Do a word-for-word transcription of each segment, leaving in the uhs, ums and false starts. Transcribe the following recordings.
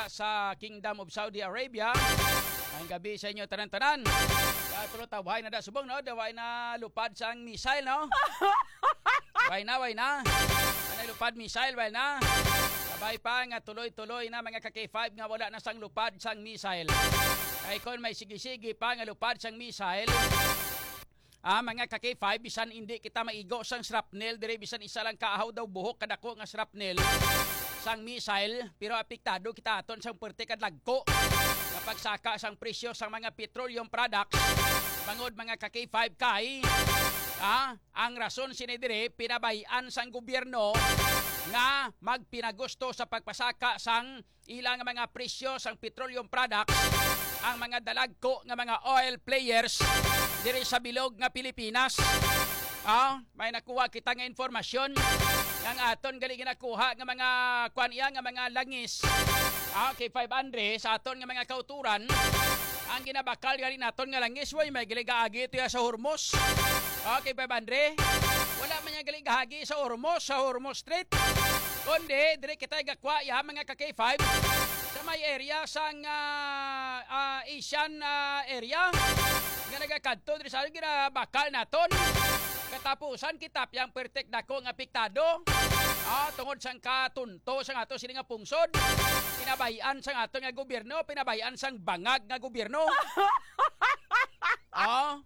diha sa Kingdom of Saudi Arabia. Ang gabi sa inyo tanan-tanan. Dahil pero tawhay na da subong no, daway na lupad sang missile no. Way na, way na. Ano lupad missile, way na. Sabay pa nga tuloy-tuloy na mga ka K five nga wala na sang lupad sang missile. Kay kon may sige-sige pa nga lupad sang missile. Ah, mga ka K five, bisan hindi kita maigo sang shrapnel, dire bisan isa lang kaahaw daw buhok kadako nga shrapnel sang missile, pero apektado kita aton sang perte kad lagko. Kapag saka sang presyo sang mga petroleum products, bangod mga ka K five kay, ah, ang rason sini dire pinabayan sang gobyerno nga magpinagusto sa pagpasaka sang ilang mga presyo sang petroleum products ang mga dalagko nga mga oil players diri sa bilog nga Pilipinas. Ah, may nakuha kita nga informasyon ng aton gali ginakuha nga mga kuan iya nga mga langis. Ah, K five Andre sa aton nga mga kauturan ang ginabakal gali naton nga langis way may gali gaagi ito sa Hormuz. Ah, K five Andre wala man yang gali gaagi sa Hormuz, sa Hormuz Strait. Kundi dire kita gakwa ya mga ka K five sa may area sang uh, uh, Asian uh, area nga nagakadto diri sa ginabakal naton. Katapusan kitap yang pertek dako nga apektado. Ah, tungod sang katunto sang ato sini nga pungsod. Pinabayan sang ato nga gobyerno, pinabayan sang bangag nga gobyerno. Ah,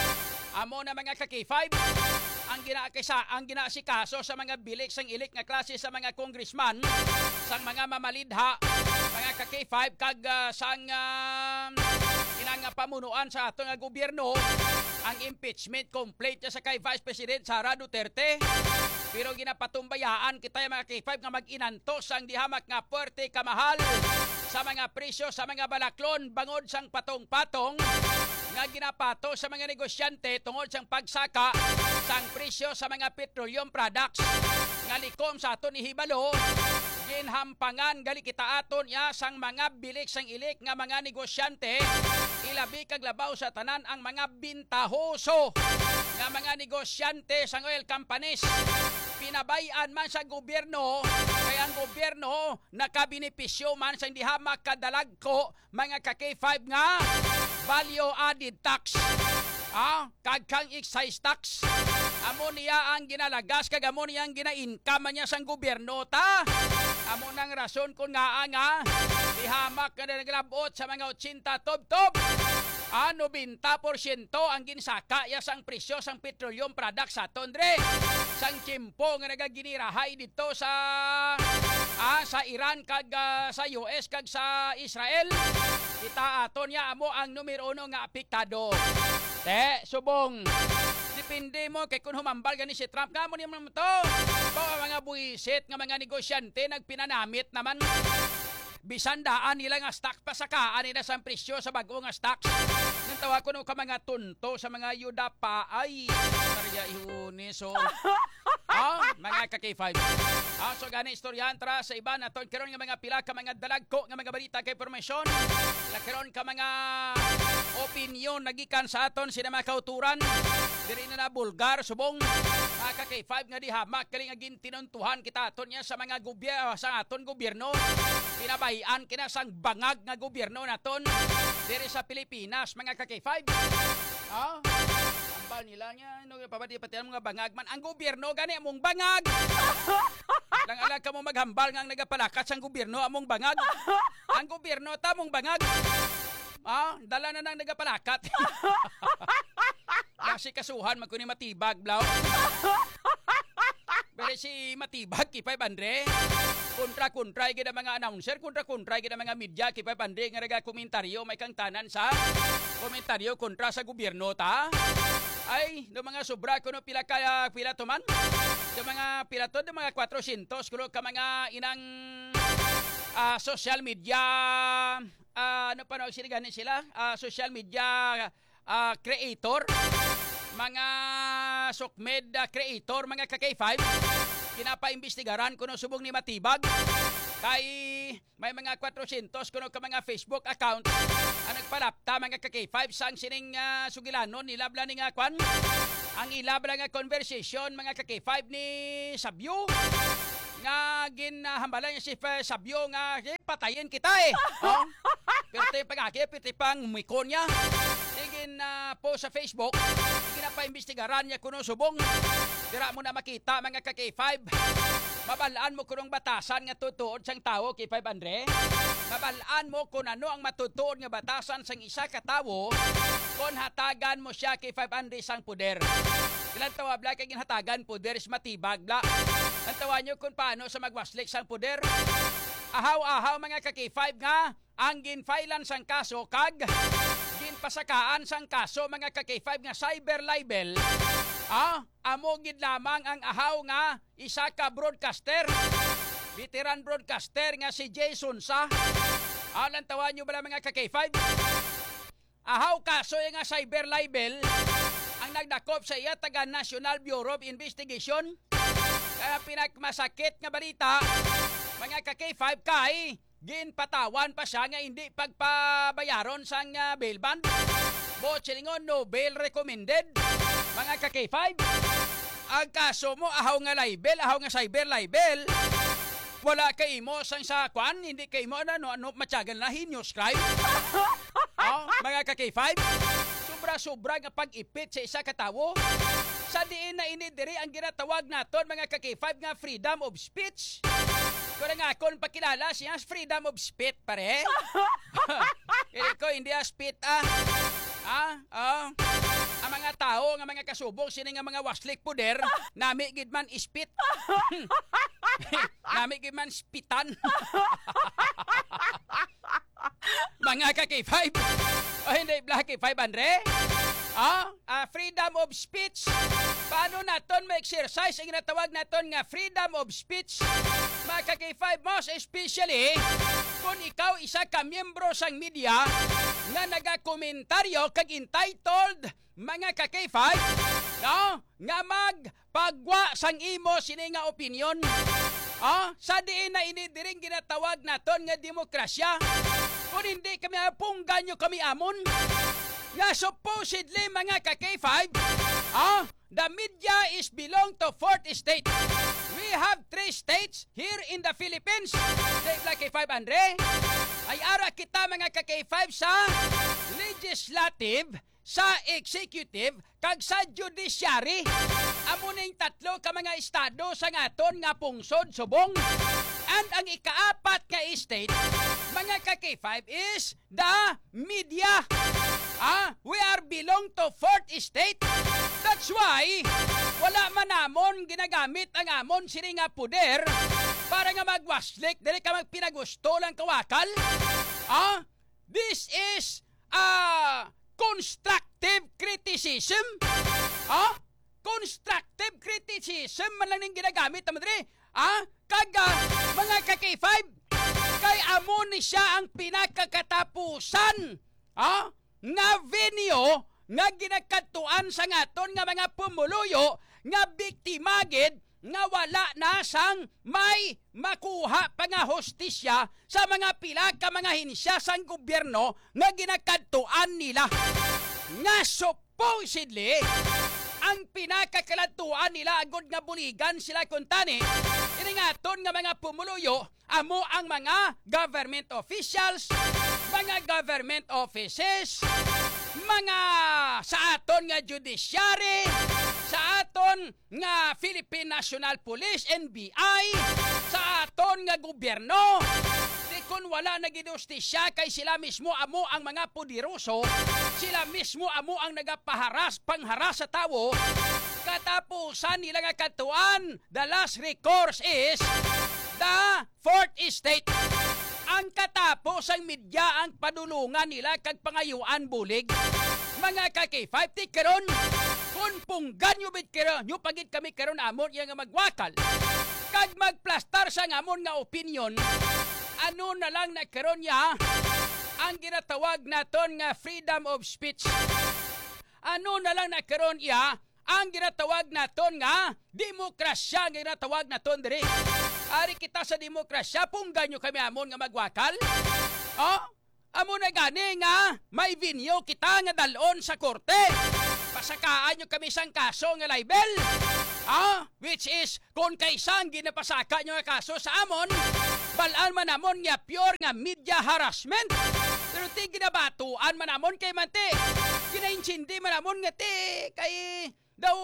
amo na mga ka K five ang ginakisa ang ginasikaso sa mga bilik sang ilik nga klase sa mga congressman, sang mga mamalidha, mga ka K five kag uh, sang uh, inang pamunuan sa ato nga gobyerno ang impeachment complete sa kay Vice President Sara Duterte. Pero ginapatumbayaan kita yung mga K five nga mag-inantos ang dihamak nga puwerte kamahal sa mga presyo sa mga balaklon bangod sang patong-patong nga ginapato sa mga negosyante tungod sang pagsaka sang presyo sa mga petroleum products nga likom sa aton ihibalo. Ginhampangan gali kita aton ya sang mga bilik sang ilik nga mga negosyante, ilabi kag labaw sa tanan ang mga bintahoso nga mga negosyante sang oil companies. Pinabayan man sa gobyerno, kaya ang gobyerno nakabenepisyo man sa hindi hamak kadalag ko mga ka K five nga value added tax. Ah, kag kang excise tax. Amo niya ang ginalagas kag amo niya ang gina-income niya sang gobyerno ta. Amo nang rason kung nga nga dihamak na naglabot sa mga eighty tob-tob. Ah, ninety porsyento ang ginsaka ya sang presyo sang petroleum products sa tondre. Sang tiyempo nga nagaginirahay dito sa ah, sa Iran kag uh, sa U S kag sa Israel. Kita aton ya amo ang numero uno nga apektado. Te, subong. Depende mo kay kung humambal gani si Trump nga mo niya mo to. Bao mga buisit nga mga negosyante nagpinanamit naman. Bisan daan nila nga stock pa sa kaan nila sa presyo sa bago nga stocks. Nang tawa ko no ka mga tunto sa mga yuda pa ay tarya ihuni so. Ah, mga ka K five. Ah, so gani istoryahan tra sa iba na ton karon nga mga pila ka mga dalagko nga mga balita kay impormasyon. La karon ka mga opinion nagikan sa aton sina mga kauturan. Diri na na bulgar subong. Mga ka K five nga dihamak kali nga gintinuntuhan kita aton niya sa mga gobyerno sa aton gobyerno. Pinabayan kina sang bangag nga gobyerno naton diri sa Pilipinas mga ka K five. Ah, ambal nila niya no pabati pati mga bangag man ang gobyerno gani among bangag. Lang alag ka mo maghambal nga ang nagapalakat sang gobyerno among bangag. Ang gobyerno ta among bangag. Ah, dala na nang nagapalakat. Kasi kasuhan magkuni matibag blaw. Pero si matibag kipay Andre. Kontra-kontra gid mga announcer, kontra-kontra gid mga media kipay Andre nga naga komentaryo may kang tanan sa komentaryo kontra sa gobyerno ta. Ay, do mga sobra kuno pila ka pila to man. Do mga pila to do mga four hundred kuno ka mga inang uh, social media uh, ano pa no sila sila uh, social media uh, creator, mga sokmed uh, creator, mga ka K five kinapaimbestigaran kuno subong ni matibag kay may mga four hundred kuno ka mga Facebook account ang nagpalapta mga ka K five sang sining uh, sugilanon nilabla ni nga kwan ang ilabla nga conversation mga ka K five ni Sabyo nga ginhambalan niya si Fe Sabio nga eh, patayin kita eh. Oh. Pero tayo pag-aki, piti pang umikon niya. Tigin na uh, po sa Facebook, tigin na pa-imbestigaran niya kuno subong. Dira mo na makita mga ka-K five. Mabalaan mo kunong batasan nga tutuod sang tao, K five Andre. Mabalaan mo kung ano ang matutuod nga batasan sang isa ka tawo kung hatagan mo siya, K five Andre, sang puder. Ilan tawa bla kay ginhatagan puder is matibag bla. Ang tawa nyo kung paano sa magwaslik sang puder. Ahaw-ahaw mga ka-K five nga ang ginfailan sang kaso kag ginpasakaan sang kaso mga ka-K five nga cyber libel. Ah, amo gid lamang ang ahaw nga isa ka broadcaster. Veteran broadcaster nga si Jason sa. Alan tawa nyo ba mga ka-K five? Ahaw kaso yung nga cyber libel ang nagdakop sa iya taga National Bureau of Investigation. Kaya pinakmasakit nga balita mga ka-K five kay ginpatawan pa siya nga hindi pagpabayaron sang uh, bail bond. Bochilingon no bail recommended. Mga ka-K five, ang kaso mo ahaw nga libel, ahaw nga cyber libel. Wala kay mo sang sa kwan, hindi kay mo ano ano matyagan na news crime. Oh, mga ka-K five, sobra-sobra nga pag-ipit sa isa ka tawo. Sa diin na inidiri ang ginatawag naton mga ka-K five nga freedom of speech. Kung nga akong pakilala siya freedom of speech pare. Hindi ko hindi a spit ah. Ah, oh. Ang mga tao, ang mga kasubong, sino nga mga waslik puder, nami gid man ispit. Nami gid man spitan. Mga ka-K five. O hindi, Black K five, Andre? Ah, uh, freedom of speech. Paano naton ma-exercise ang ginatawag naton nga freedom of speech? Mga ka-K five, most especially kung ikaw isa ka miyembro sang media nga nagakomentaryo kag entitled mga ka-K five, no? Nga magpagwa sang imo sini nga opinion. Ah, sa diin na inidiring ginatawag naton nga demokrasya. Kung hindi kami apunggan nyo kami amon, nga supposedly mga ka-K five, ah, the media is belong to fourth state. We have three states here in the Philippines. Dave like K five, Andre, ay ara kita mga ka-K five sa legislative, sa executive, kag sa judiciary. Amo ning tatlo ka mga estado sa ngaton nga pungsod subong. And ang ikaapat nga state, mga ka-K five, is the media. Ah, we are belong to fourth state. That's why wala man namon ginagamit ang amon sini nga puder para nga magwaslik, dili ka magpinagusto lang kawakal. Ah, this is uh, constructive criticism. Ah, constructive criticism man lang ning ginagamit tama diri. Ah, kaga mga ka-K five, kay amo ni siya ang pinakakatapusan. Ah, nga venue nga ginakatuan sa ngaton nga mga pumuluyo nga biktima gid nga wala na sang may makuha pa nga hostisya sa mga pila ka mga hinsya sang gobyerno nga ginakatuan nila. Nga supposedly ang pinakakalatuan nila agod nga buligan sila kuntani iningaton nga mga pumuluyo amo ang mga government officials, mga government offices, mga sa aton nga judiciary, sa aton nga Philippine National Police, N B I, sa aton nga gobyerno. Di kun wala nagidustisya kay sila mismo amo ang mga pudiroso, sila mismo amo ang nagapaharas, pangharas sa tao. Katapusan nila nga katuan, the last recourse is the fourth estate. Ang katapos ang media ang padulungan nila kag pangayuan bulig. Mga ka-K five, ti karon kung punggan nyo bit karon, nyo pagit kami karon amon yang magwakal kag magplastar sa amon nga opinion, ano na lang na karon ya ang ginatawag naton nga freedom of speech. Ano na lang na karon ya ang ginatawag naton nga demokrasya, ang ginatawag naton diri. Ari kita sa demokrasya, punggan nyo kami amon nga magwakal. Oh, amo na gani nga may venue kita nga dalon sa korte. Pasakaan nyo kami sang kaso nga libel. Ah, which is kung kaisang ginapasaka nyo nga kaso sa amon, balaan man namon nga pure nga media harassment. Pero ti ginabatuan man namon kay man ti. Ginainchindi man namon nga ti kay daw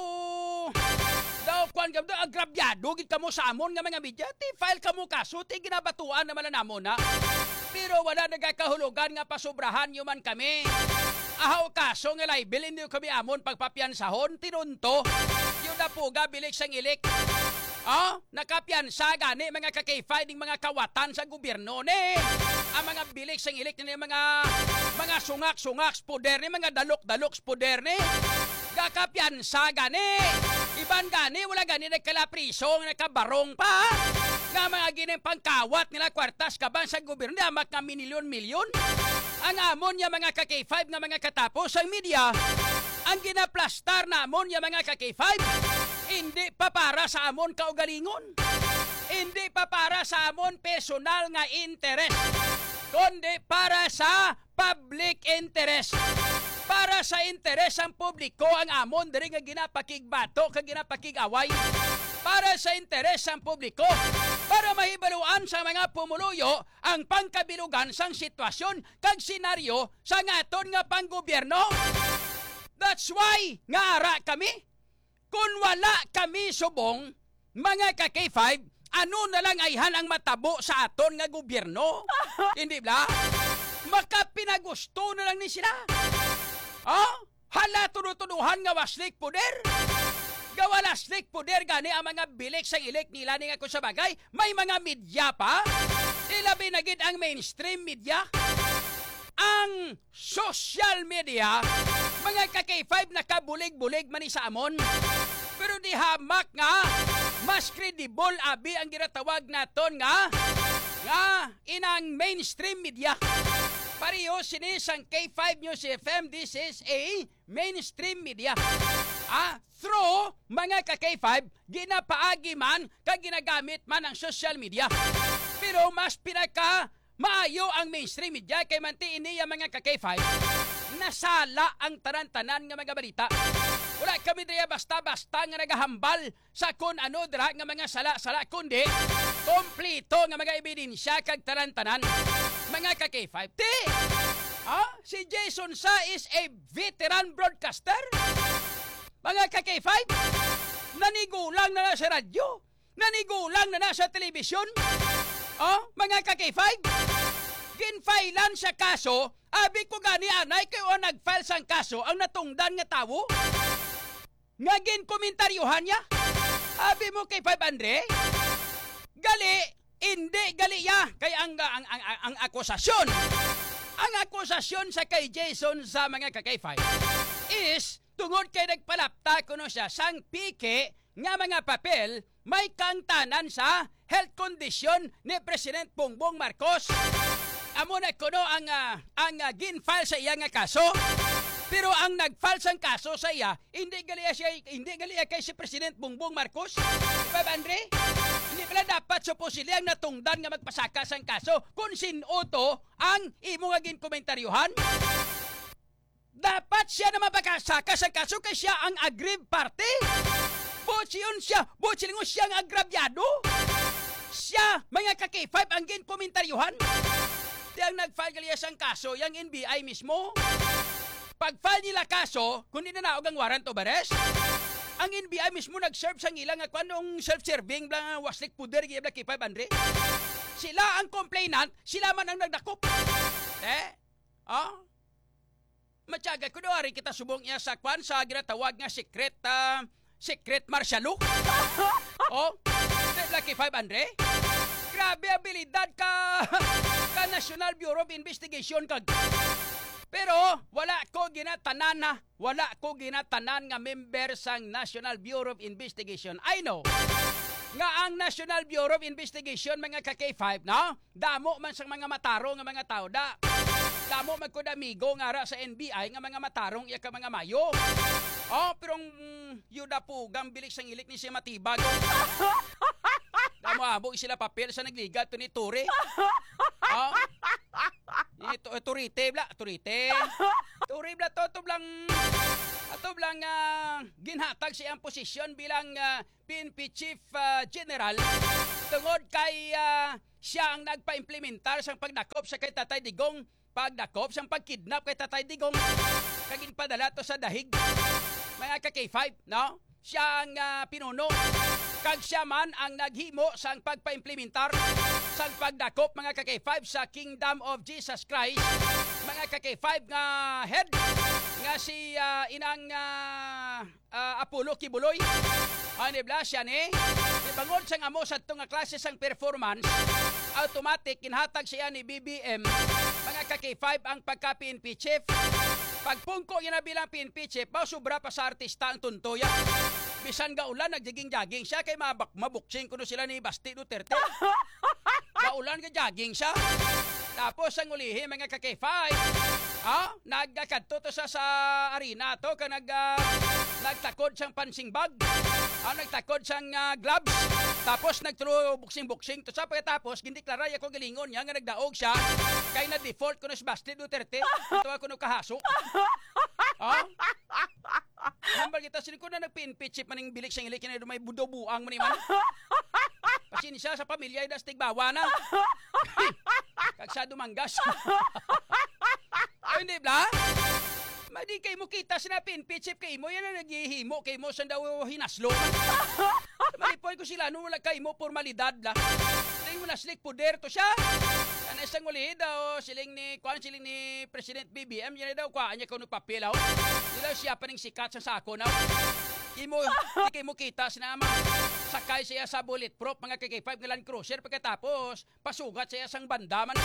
daw kwan gam daw agrabyado gid kamo sa amon nga mga media. Ti file kamo kaso ti ginabatuan naman namon na. Pero wala nagakahulugan nga pasobrahan yo man kami. Ahaw kaso nga libel hindi kami amon pagpapiansahon tinunto. Yung napuga bilik sang ilik. Oh, nakapiansa gani mga kakify ding mga kawatan sa gobyerno ni. Ang mga bilik sang ilik ni mga mga sungak-sungak poder ni mga dalok-dalok poder ni. Gakapiansa gani. Iban gani wala gani nagkalapriso nga nakabarong pa. Nga mga gining pangkawat nila kwartas kaban sa gobyerno ni amak nga milyon-milyon. Ang amon niya mga ka K five nga mga katapos ang media, ang ginaplastar na amon niya mga ka K five, hindi pa para sa amon kaugalingon. Hindi pa para sa amon personal nga interest, kundi para sa public interest. Para sa interes ang publiko ang amon diri nga ginapakigbato kag ginapakigaway. Para sa interes ang publiko, para mahibaluan sa mga pumuluyo ang pangkabilugan sang sitwasyon kag senaryo sa ngaton nga panggobyerno. That's why nga ara kami. Kung wala kami subong, mga ka K five, ano na lang ayhan ang matabo sa aton nga gobyerno? Hindi ba? Makapinagusto na lang ni sila. Oh, hala tunutunuhan nga waslik poder. Gawalaslik poder gani ang mga bilik sa ilik nila ni nga kung sa bagay. May mga media pa. Ilabi na gid ang mainstream media. Ang social media, mga ka K five nakabulig-bulig man ni sa amon. Pero di hamak nga mas credible abi ang ginatawag naton nga nga inang mainstream media. Pareho sinis ang K five News F M. This is a mainstream media. Ah, through mga ka K five, ginapaagi man kag ginagamit man ang social media. Pero mas pinaka maayo ang mainstream media kay manti iniya mga ka K five. Nasala ang tanan-tanan nga mga balita. Wala kami diya basta-basta nga nagahambal sa kun ano dira nga mga sala-sala kundi kompleto nga mga ebidensya kag tanan-tanan. Mga ka K five. Ti! Ah, si Jason Sa is a veteran broadcaster. Mga ka K five, nanigulang na na sa radyo. Nanigulang na na sa telebisyon. Oh, mga ka K five, ginfailan sa kaso. Abi ko gani anay kayo nag-file sang kaso ang natungdan nga tawo. Nga ginkomentaryuhan niya. Abi mo K five Andre, gali, hindi gali ya kay ang, ang, ang, ang, ang akusasyon. Ang akusasyon sa kay Jason sa mga ka K five is tungod kay nagpalapta kuno siya sang pike nga mga papel may kangtanan sa health condition ni President Bongbong Marcos. Amo na kuno ang uh, ang uh, gin-file sa iya nga kaso. Pero ang nag-file sang kaso sa iya, hindi gali siya hindi gali kay si President Bongbong Marcos. Diba, Andre? Hindi pala dapat supposedly ang natungdan nga magpasaka sang kaso kung sino to ang imo nga gin-komentaryuhan. Dapat siya na mapakasaka sa kaso kay siya ang aggrieved party. Botsiyon siya, botsilingon siya ang agrabyado. Siya, mga ka K five, ang gin-komentaryuhan. Di ang nag-file gali sang kaso, yung N B I mismo. Pag-file nila kaso, kung hindi na naog ang warrant of arrest, ang N B I mismo nag-serve sang ilang nga kwanong self-serving blang waslik puder giyab K five, Andre. Sila ang complainant, sila man ang nagdakop. Eh? Oh? Matyaga ko doon kita subong niya sa kwan sa ginatawag nga secret uh, secret martial law. Oh, K five Andre. Grabe abilidad ka ka National Bureau of Investigation kag. Pero wala ko ginatanan na, wala ko ginatanan nga member sang National Bureau of Investigation. I know nga ang National Bureau of Investigation mga ka K five, no? Damo man sang mga mataro nga mga tao da. Damo man ko amigo nga ara sa N B I nga mga matarong iya ka mga mayo. Oh, pero mm, yuda po gambilik sang ilik ni siya matibag. Damo abo sila papel sa nagligat to ni Tore. Oh. Ito turite bla, turite. Turi bla to to blang Atob lang uh, ginhatag siyang posisyon bilang uh, P N P Chief uh, General tungod kay uh, siya ang nagpa-implementar sang pagdakop sa kay Tatay Digong, pagdakop sang pagkidnap kay Tatay Digong, kagin padala to sa dahig mga ka K five, no? Siya ang uh, pinuno, kag siya man ang naghimo sang pagpa-implementar sang pagdakop mga ka K five sa Kingdom of Jesus Christ, mga ka K five nga head nga si uh, inang uh, uh, Apollo Kibuloy. Ano bla siya ni? Ibangod sang amo sa itong klase sang performance, automatic kinhatag siya ni B B M mga ka K five ang pagka-P N P chief. Pagpungko yun na bilang P N P chief, sobra pa sa artista ang tuntoya. Bisan gaulan, nagjaging-jaging siya kay mabak mabuksing kuno sila ni Basti Duterte. Gaulan ka jogging siya. Tapos ang ulihin mga ka K five, ah, nagkakadto to sa, sa arena to ka nag uh, nagtakod siyang pansing bag. Ah, nagtakod siyang uh, gloves. Tapos nagturo buksing-buksing to sa pagkatapos gindeklara ako galingon niya nga nagdaog siya kay na default kuno si Basti Duterte. Ito ako no kahasok. Ah? Hambal kita sini ko na nag-P N P chief maning bilik siyang ilik na may budo-buang man man. Pasensya sa pamilya da stigbawa na. Kag sa dumanggas. Ay, hindi ba? Madi kay mo kita sina P N P chief kay mo yan na naghihimo kay mo sa daw hinaslo. Malipoy ko sila nung wala kay mo formalidad la. Siling mo na slick puder to siya. Ano isang uli daw siling ni kuan siling ni President B B M yan daw kuan niya kuno papel aw. Dila siya pa ning sikat sa sako na. Imo di kay mo kita sinama sakay siya sa bulletproof mga K five nga Land Cruiser pagkatapos pasugat siya sang bandaman.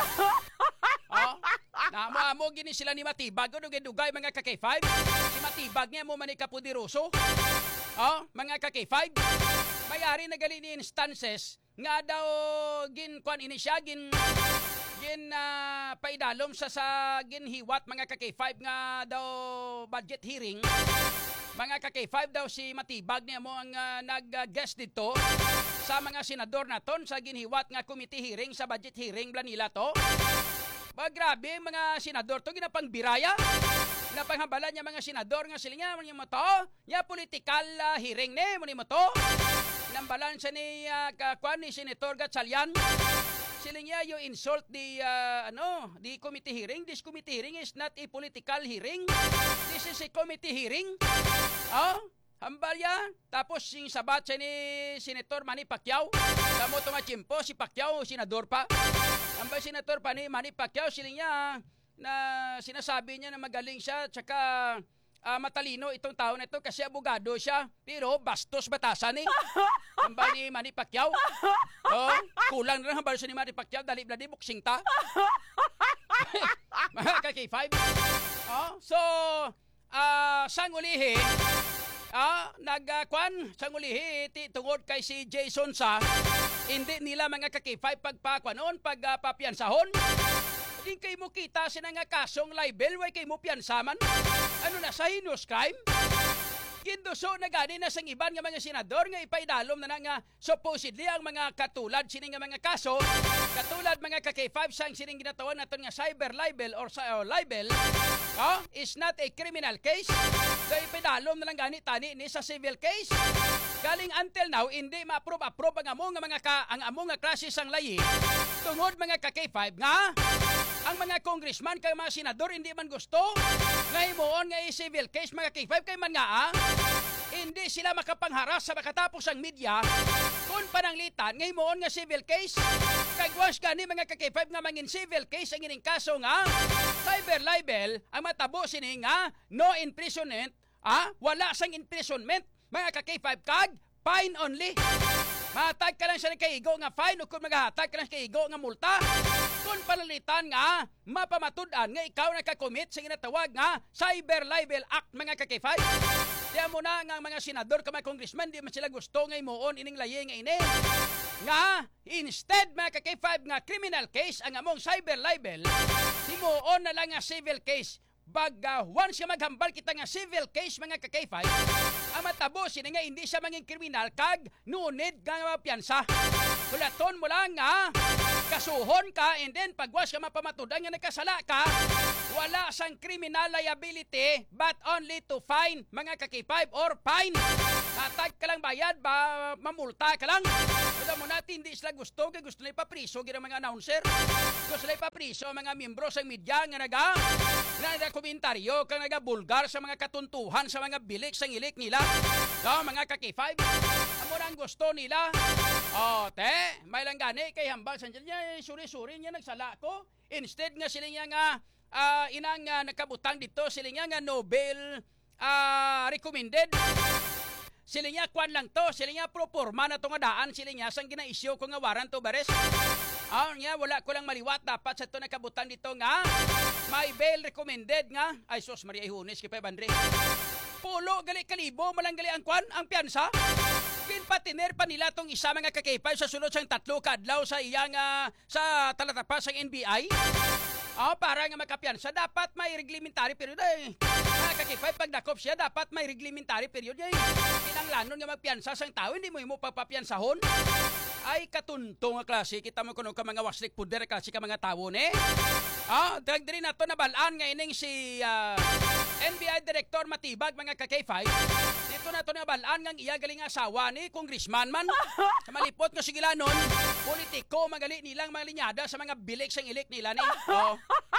Oh, namo-amo gini sila ni Matibag no gidugay mga ka K five. Si Matibag niya mo man ikapudiroso. Oh, mga ka K five. Mayari na gali ni instances nga daw gin kwan ini siya gin gin uh, paidalom sa sa ginhiwat mga ka K five nga daw budget hearing. Mga ka K five daw si Matibag niya mo ang uh, nag-guest dito sa mga senador naton sa ginhiwat nga committee hearing sa budget hearing blanila to. Ba grabe mga senador to ginapang biraya. Napanghambalan niya mga senador nga sila nga mo to. Ya political uh, hearing ne mo ni mo to. Nambalan siya ni uh, kakwan ni Senator Gatchalian. Sila niya you insult the uh, ano, the committee hearing. This committee hearing is not a political hearing. This is a committee hearing. Oh, hambal yan. Tapos yung sabat siya ni Senator Manny Pacquiao. Tamo ito nga chimpo, si Pacquiao, senador pa. Hambal Senator pa ni Manny Pacquiao, sila niya na sinasabi niya na magaling siya tsaka uh, matalino itong tao na ito kasi abogado siya. Pero bastos batasan eh. Hambal ni Manny Pacquiao. Oh, kulang na hambal siya ni Manny Pacquiao. Dali-dali buksing ta. Mga ka K five. Oh, so, uh, sang ulihi, ah, nagkwan, sang ulihi, ti, tungod kay si Jason sa, hindi nila mga ka K five pagpakwanon, pagpapiansahon. Hindi kayo mo kita sina nga kasong libel, way kayo mo piansaman. Ano na, sa heinous crime? Ginduso na gani na sang iban nga mga senador nga ipaidalom na na nga supposedly ang mga katulad sining nga mga kaso, katulad mga ka K five sang sining ginatawan naton nga cyber libel or, or libel, oh, is not a criminal case. So ipaidalom na lang gani tani ni sa civil case. Galing until now hindi ma-approve-approve ang among nga mga ka, ang among nga klase sang layi. Tungod mga ka K five nga ang mga congressman kay mga senador hindi man gusto nga himuon nga i-civil case mga K five kay man nga ah, hindi sila makapangharas sa makatapos ang media kung pananglitan nga himuon nga civil case. Kay was gani mga ka K five nga mangin civil case ang ining kaso nga cyber libel ang matabo sini nga no imprisonment, ah, wala sang imprisonment mga ka K five kag fine only. Mahatag ka lang siya ng kaigo nga fine o kung maghahatag ka lang siya kaigo nga multa. Kung palalitan nga, mapamatudan nga ikaw nakakomit sa ginatawag nga Cyber Libel Act mga ka K five. Diyan mo na nga mga senador ka mga congressman, di man sila gusto nga imuon ining layi nga ini. Nga, instead mga ka K five nga criminal case ang among cyber libel, himuon na lang nga civil case. Baga, once siya maghambal kita nga civil case mga ka K five, ang matabo sini nga hindi siya manging kriminal kag nunid nga piyansa. Hulaton mo lang nga kasuhon ka, and then pagwas ka mapamatudan nga nagkasala ka, wala sang criminal liability but only to fine mga ka-K five or fine. Hatag ka lang bayad ba, mamulta ka lang. Alam mo natin, hindi sila gusto, kaya gusto nila ipapriso gina mga announcer. Gusto nila ipapriso mga miyembro sa media nga naga nga nagkomentaryo kang naga-bulgar sa mga katuntuhan sa mga bilik sa ilik nila. No, mga ka-K five. Amo na ang gusto nila. O, te, may lang gani kay hambal sa niya, suri-suri niya nagsala ko. Instead nga sila niya nga uh, inang uh, nakabutang dito, sila niya nga Nobel uh, recommended. Sila niya kwan lang to, sila niya proporma na to nga daan, sila niya sang gina-issue ko nga warrant to bares. Ah, niya wala ko lang maliwat dapat sa to nakabutang dito nga may bail recommended nga. Ay sus Maria Ihunes kay Bandre. Pulo gali kalibo malang gali ang kwan ang piyansa. Ginpatiner pa nila tong isa mga ka-K five sa sunod sang tatlo kadlaw sa iyang uh, sa talatapa sang N B I. Oh, para nga makapiyansa, dapat may reglementary period eh. Mga ka-K five, pag nakop siya, dapat may reglementary period eh. Kinanglanon nga magpiyansa sang tao, hindi mo mo papapiyansahon. Ay, katunto nga klase, kita mo kuno ka mga waslik puder klase ka mga tao ne. Ah, drag din nato na balaan nga ining si uh, N B I Director Matibag mga ka-K five. Dito na to na balaan nga iya galing asawa ni congressman man. Sa malipot nga sigilanon, politiko magali nilang mga linyada sa mga bilik sang ilik nila ni. Oh.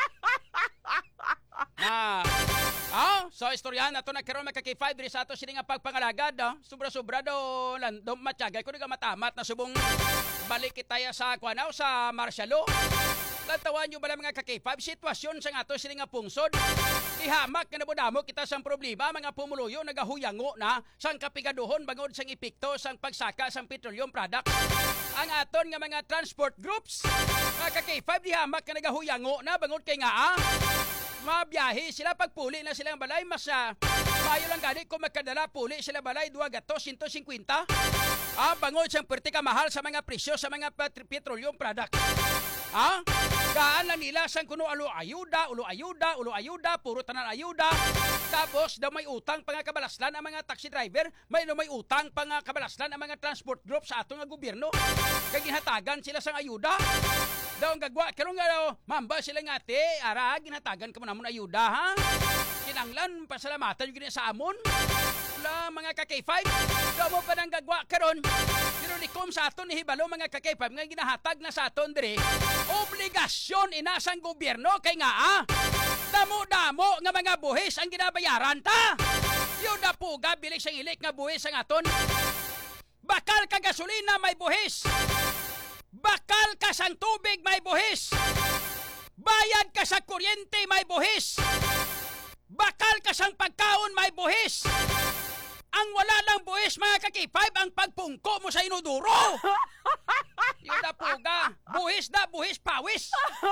Na. Ah, so istoryahan nato nagkaroon mga ka-K five diri sa ato sini nga pagpangalagad, ah. Sobra-sobra do landom matiyagay ko nga matamat na subong balik kitaya sa kwanaw sa martial law. Lantawan nyo bala mga ka-K five, sitwasyon sa nga to sila nga pungsod. Ihamak nga nabudamo kita sang problema, mga pumuluyo nagahuyango na sang kapigaduhon bangod sang epekto sang pagsaka sang petroleum product. Ang aton nga mga transport groups, mga ka-K five, ihamak nga nagahuyango na bangod kay nga ah, mabiyahe sila pagpuli na silang balay mas uh, bayo lang gani kung magkadala puli sila balay dua gatos one hundred fifty. Ah, bangod siyang perti ka mahal sa mga presyo sa mga pet- petroleum product. Ah, gaan lang nila sang kuno alo ayuda, ulo ayuda, ulo ayuda, puro tanan ayuda. Tapos daw may utang pa nga kabalaslan ang mga taxi driver, may no may utang pa nga kabalaslan ang mga transport group sa ato nga gobyerno. Kay ginhatagan sila sang ayuda. Daw ang gagwa karon nga daw, mamba sila nga te, ara ginhatagan ka mo namon ayuda ha. Kinanglan pasalamatan gyud sa amon. Wala mga ka-K five, daw mo pa nang gagwa karon. Pero likom sa aton ni hibalo mga ka-K five nga ginahatag na sa aton dire. Obligasyon inasang gobyerno kay nga ah. Damo-damo nga mga buhis ang ginabayaran ta. Yun na po bilik sang ilik nga buhis ang aton. Bakal ka gasolina may buhis. Bakal ka sang tubig may buhis. Bayad ka sa kuryente may buhis. Bakal ka sang pagkaon may buhis. Ang wala lang buhis mga ka-K five ang pagpungko mo sa inuduro. Yun na puga. Buhis na, buhis, pawis.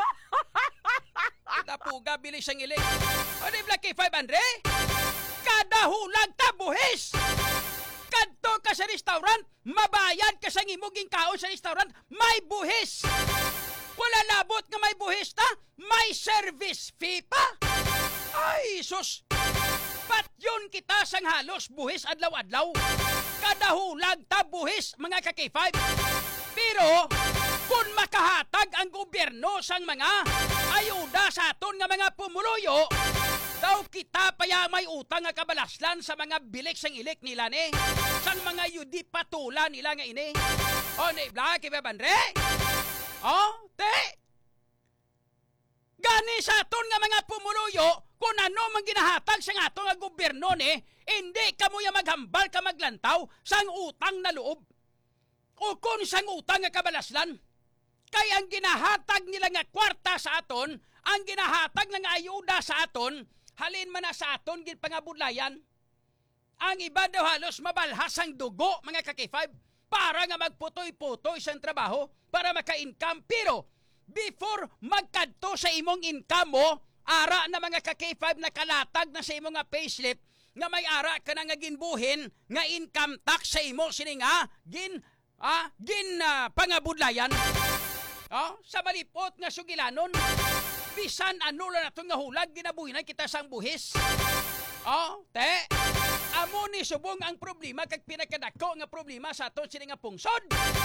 Yun na puga, bilis ang ilik. Ano yung K five, Andre? Kada hulag ta buhis. Kadto ka sa restaurant, mabayad ka sa ngimuging kaon sa restaurant, may buhis. Wala labot nga may buhis ta, may service fee pa. Ay, sus. Pat yun kita sang halos buhis adlaw-adlaw. Kada hulag ta buhis mga ka-K five. Pero kung makahatag ang gobyerno sang mga ayuda sa aton nga mga pumuluyo, daw kita paya may utang nga kabalaslan sa mga bilik sang ilik nila ni. Sang mga yudi patula nila nga ini. O, ni Bla, kiba Bandre? O, te? Gani sa aton nga mga pumuluyo, kung ano mang ginahatag sa ato nga gobyerno ni, hindi ka mo ya maghambal ka maglantaw sang utang na loob. O kung sang utang nga kabalaslan. Kaya ang ginahatag nila nga kwarta sa aton, ang ginahatag nga ayuda sa aton, halin man na sa aton gin pangabudlayan. Ang iba daw halos mabalhas ang dugo mga ka-K five para nga magputoy-putoy sa trabaho para maka-income. Pero before magkadto sa imong income mo, ara na mga ka-K five na kalatag na sa imong nga payslip nga may ara ka na nga ginbuhin nga income tax sa imo sini nga gin ah gin uh, pangabudlayan. Oh, sa malipot nga sugilanon, bisan ano lang nato nga hulag ginabuhinan kita sang buhis. Oh, te, amo ni subong ang problema kag pinakadako nga problema sa aton sini nga pungsod.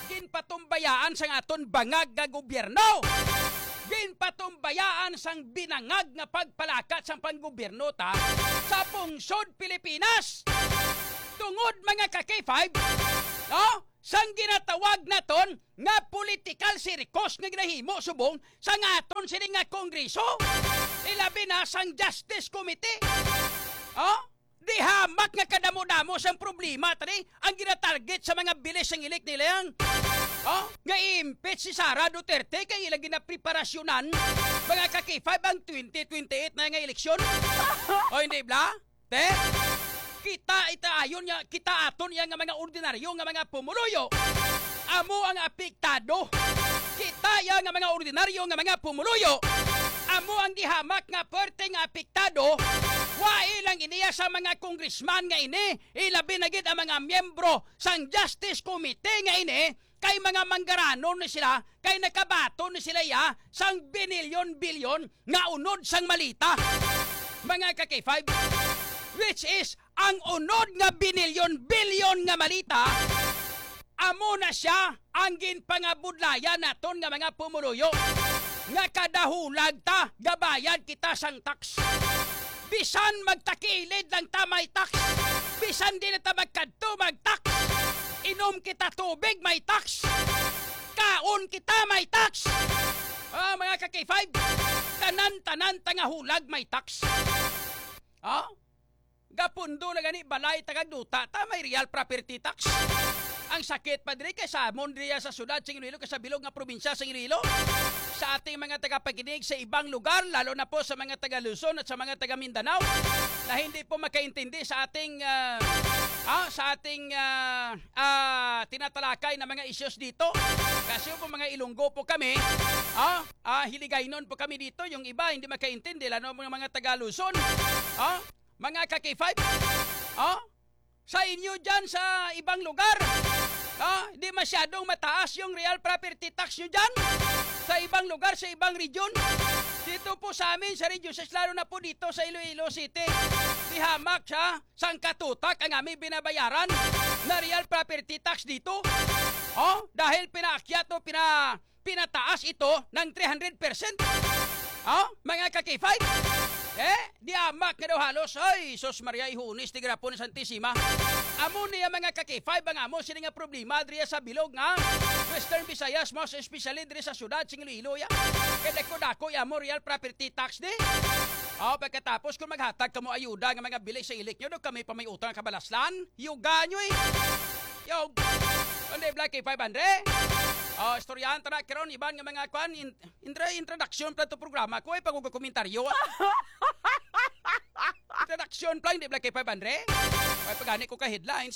ginpatumbayaan sang aton bangag nga gobyerno. Ginpatumbayaan sang binangag nga pagpalakat sang panggobyerno ta sa pungsod Pilipinas. Tungod mga ka-K five, no? Sang ginatawag naton nga political circus nga ginahimo subong sang aton sini nga kongreso. Ilabi na sang Justice Committee. Oh? Di hamak nga kadamo-damo sang problema tani ang ginatarget sa mga bilis sang ilik nila yang oh, nga impeach si Sara Duterte kay ilang ginapreparasyonan mga ka-K five ang twenty twenty-eight na nga eleksyon. O hindi bla? Te? Kita ita ayon nga kita aton yang nga mga ordinaryo nga mga pumuluyo. Amo ang apektado. Kita yang nga mga ordinaryo nga mga pumuluyo. Amo ang gihamak nga perte nga apektado. Wa ilang iniya sa mga congressman nga ini, ilabi na gid ang mga miyembro sang Justice Committee nga ini, kay mga manggaranon ni sila, kay nakabato ni sila ya sang binilyon-bilyon nga unod sang malita. Mga ka-K five, which is ang unod nga binilyon-bilyon nga malita, amo na siya ang ginpangabudlayan naton nga mga pumuluyo. Nga kadahulag ta, gabayad kita sang tax. Bisan magtakilid lang ta may tax. Bisan di na ta magkadto mag-tax. Inom kita tubig may tax. Kaon kita may tax. Ah, mga ka-K five, tanan-tanan ta nga hulag may tax. Ah? Gapundo na gani balay tagagduta ta may real property tax. Ang sakit pa diri kay sa Mondria sa syudad sa Iloilo kay sa bilog nga probinsya sa Iloilo. Sa ating mga tagapakinig sa ibang lugar, lalo na po sa mga taga Luzon at sa mga taga Mindanao na hindi po makaintindi sa ating uh, ah, sa ating uh, uh, tinatalakay na mga issues dito. Kasi po mga Ilonggo po kami, ah, ah, Hiligaynon po kami dito, yung iba hindi makaintindi, lalo mga mga taga Luzon. Ah, mga ka-K five, ah, sa inyo dyan sa ibang lugar, ah, di masyadong mataas yung real property tax nyo dyan. Sa ibang lugar, sa ibang region. Dito po sa amin, sa Region six, lalo na po dito sa Iloilo City, di hamak siya, sang katutak ang aming binabayaran na real property tax dito. Oh, dahil pinaakyat o pina, pinataas ito ng three hundred percent. Oh, mga ka-K five. Eh, di amak nga daw halos. Ay, sos Maria Ihunis, di grapo ni Santissima. Amo niya mga ka-K five, ang amo sila nga problema diriya sa bilog nga Western Visayas, most especially diri sa syudad sing Iloilo ya. Kaya dako-dako amo real property tax di. Oh, pagkatapos kung maghatag kamo ayuda nga mga bilis sa ilik nyo, do kami pa may utang kabalaslan, yuga nyo eh. Yo, kundi Black K five hundred. Oh, istoryahan ta na karon iban nga mga kwan in, intra introduction pa to programa ko ay pagkukomentaryo. Introduction plan di Black K five hundred. Ay pagani ko ka headlines.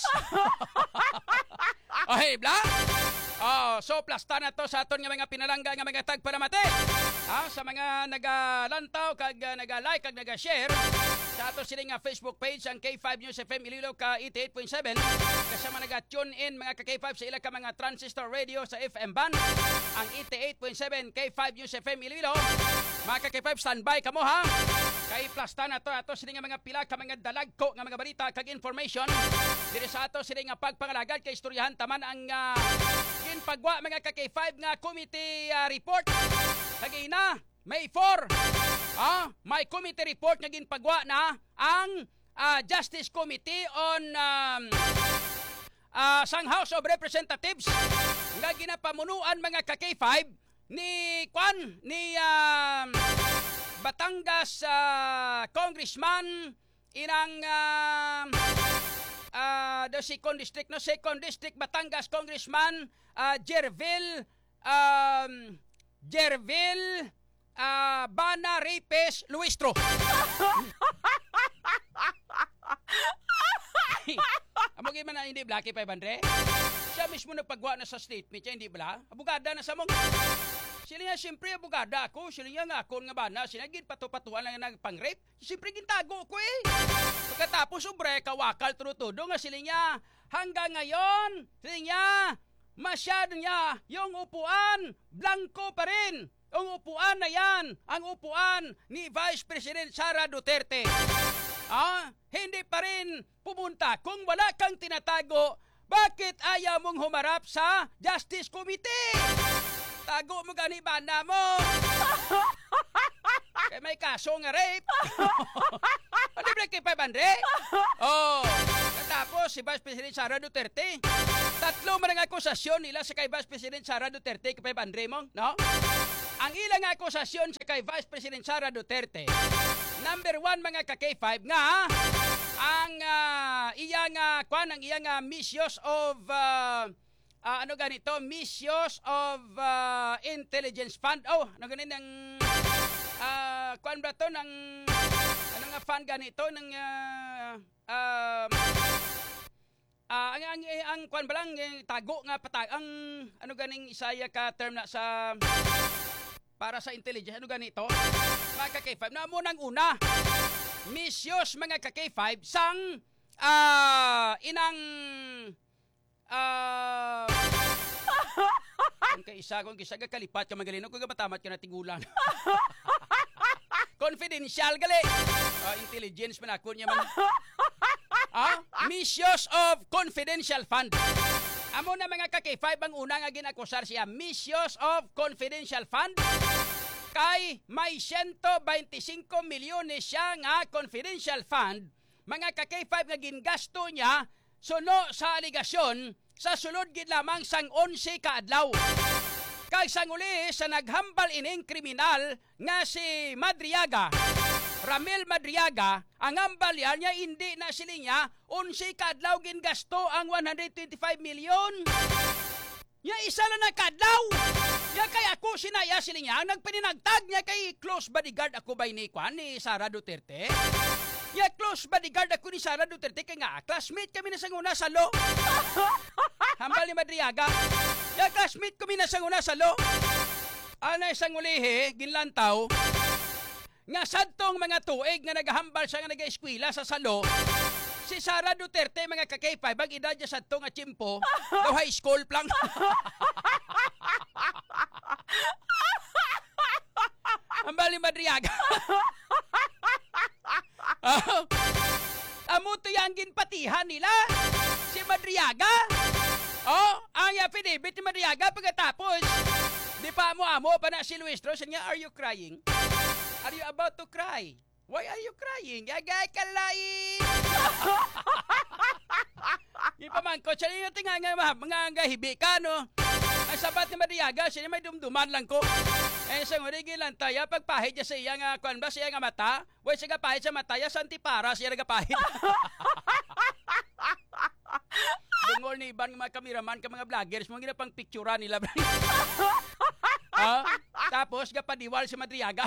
Oh, hey, Black. Oh, so plasta na to sa aton nga mga pinalangga nga mga tag para mate. Ah, sa mga nagalantaw kag uh, naga-like kag naga-share sa ato sila nga Facebook page ang K five News F M Iloilo ka eighty-eight point seven. Kasama naga-tune in mga ka-K five sa ila ka mga transistor radio sa F M band ang eighty-eight point seven K five News F M Iloilo. Mga ka-K five standby kamo ha. Kay plasta na to ato sila nga mga pila ka mga dalagko nga mga balita kag information diri sa ato sila nga pagpangalagad kay istoryahan taman ang uh, ginpagwa mga ka-K five nga committee uh, report. Kagina, May four. Ah, may committee report nga ginpagwa na ang uh, Justice Committee on um, uh, sang House of Representatives nga ginapamunuan mga ka-K five ni Kwan ni um, Batangas uh, Congressman inang uh, uh, the second district no second district Batangas Congressman uh, Jervil um, Jervil uh, Bana Reyes Luistro. Amo gyud man na hindi Blacky five hundred. Siya mismo nagpagwa na sa statement siya hindi bala. Abogada na sa mong. Sila nga siyempre abogada ako. Sila nga akon nga bana. Sila gid patu-patuan lang nga nagpang-rape. Siyempre gintago ko eh. Pagkatapos sobre kawakal turutudo nga sila nga hanggang ngayon. Sila nga masyado niya yung upuan blanco pa rin. Ang upuan na yan, ang upuan ni Vice President Sara Duterte. Ah, hindi pa rin pumunta. Kung wala kang tinatago, Bakit ayaw mong humarap sa Justice Committee? Tago mo gani banda mo. Kaya may kaso nga rape. Ano ba kay five hundred? Oh, tapos si Vice President Sara Duterte. Tatlo man ang akusasyon nila sa kay Vice President Sara Duterte kay five hundred mo, no? Ang ilang akusasyon sa kay Vice President Sara Duterte. Number one mga ka-K five nga ang uh, iyang uh, kwan ang iyang uh, misuse of uh, uh, ano ganito misuse of uh, intelligence fund. Oh, ano ganito ng uh, kwan ba to ng ano nga fund ganito ng uh, uh, uh, ang ang ang kwan ba lang tago nga patag ang ano ganing isaya ka term na sa para sa intelligence. Ano ganito? Mga ka-K five, na mo nang una, misuse mga ka-K five sang uh, inang uh, kung kaisa, kung kaisa ka kalipat ka magalino, kung matamat ka na tigulang. Confidential gali. Uh, intelligence man ako niya man. Ah, misuse of confidential fund. Amo na mga ka-K five ang una nga ginakusar siya, misuse of confidential fund. Kay may one hundred twenty-five milyones siya nga confidential fund, mga ka-K five nga gingasto niya suno sa aligasyon sa sulod gid lamang sang eleven ka adlaw. Kay sang uli sa naghambal ining kriminal nga si Madriaga, Ramil Madriaga, ang hambal niya hindi na siling niya eleven ka adlaw gingasto ang one hundred twenty-five milyon. Ya isa lang na kadlaw. Ya kay ako sinaya sila niya, nagpininagtag niya kay close bodyguard ako ba ni Kwan ni Sara Duterte. Ya close bodyguard ako ni Sara Duterte kay nga classmate kami na sa una sa lo. Hambal ni Madriaga. Ya classmate kami na sa una sa lo. Ana isang ulihe ginlantaw nga sadtong mga tuig nga nagahambal siya nga nag-eskwela sa salo. Si Sara Duterte, mga ka-K five, ang edad niya sa itong atsimpo, daw high school lang. Ang bali Madriaga. Oh, amo to yung ginpatihan nila. Si Madriaga. Oh, ang affidavit ni Madriaga pagkatapos. Di pa amo-amo pa na si Luistro. Siya niya, are you crying? Are you about to cry? Why are you crying? Yagay ka laing! Yung pamangko, siya yung tinga nga mga gahibi ka, no? Ang sabat ni Madriaga, siya may dumduman lang ko. Eh, sa ngurigi lang tayo, pagpahid niya sa iya nga, kwan ba, siya nga mata? Way, siya gapahid sa mata, ya, sa antipara, siya nagapahid. Dungol ni ibang mga kameraman, ka mga vloggers, mga ginapang pictura nila. Ah, tapos, gapadiwal si Madriaga.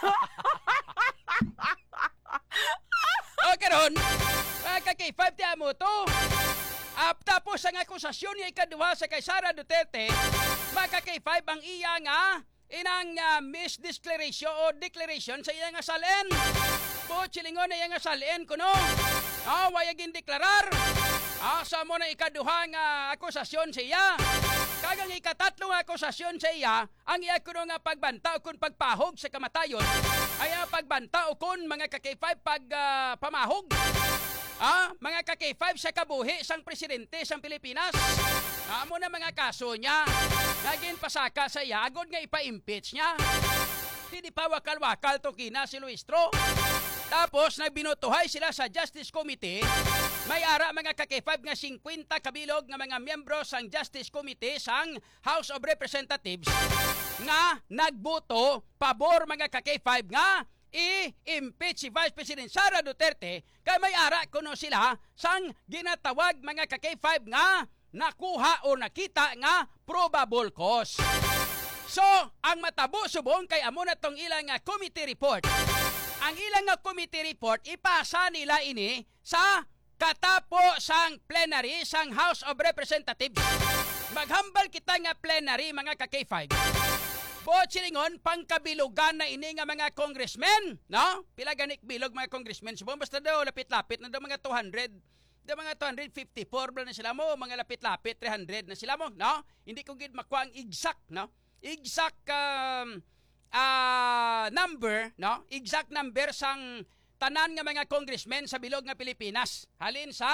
O karon, mga ka-K five tiya mo to. Uh, tapos ang akusasyon niya ikaduha sa kay Sara Duterte, mga ka-K five ang iya nga inang uh, misdeclaration o declaration sa iya nga salin. Po chilingon na iya nga salin kuno. Ah, wayagin deklarar. Ah, sa mo na ikaduha nga akusasyon sa iya. Kagang ikatatlo nga akusasyon sa iya, ang iya kuno nga pagbanta o kun pagpahog sa kamatayon, ay ang pagbanta o kun mga ka-K five pag uh, pamahog. Ah, mga ka-K five sa kabuhi sang presidente sang Pilipinas. Amo na mga kaso niya. Naging pasaka sa iya, agod nga ipa-impeach niya. Hindi pa wakal-wakal to kina si Luistro. Tapos nagbinutuhay sila sa Justice Committee. May ara mga ka-K five nga fifty kabilog nga mga miyembro sang Justice Committee sang House of Representatives nga nagboto pabor mga ka-K five nga i-impeach si Vice President Sara Duterte kay may ara kuno sila sang ginatawag mga ka-K five nga nakuha o nakita nga probable cause. So, ang matabo subong kay amo na tong ilang nga committee report. Ang ilang nga committee report ipasa nila ini sa katapo sang plenary sang House of Representatives. Maghambal kita nga plenary mga ka-K five. Bochilingon pangkabilugan na ini nga mga congressmen, no? Pila ganik bilog mga congressmen. Subong basta daw lapit-lapit na daw mga two hundred. Daw mga two hundred fifty-four na sila mo, mga lapit-lapit three hundred na sila mo, no? Hindi ko gid makuha ang exact, no? Exact um, uh, number, no? Exact number sang tanan nga mga congressmen sa bilog nga Pilipinas. Halin sa